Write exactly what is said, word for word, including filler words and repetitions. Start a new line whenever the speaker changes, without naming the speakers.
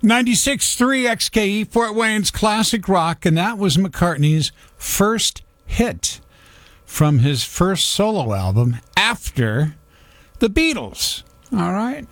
ninety-six point three X K E, Fort Wayne's classic rock, and that was McCartney's first hit from his first solo album after the Beatles. All right.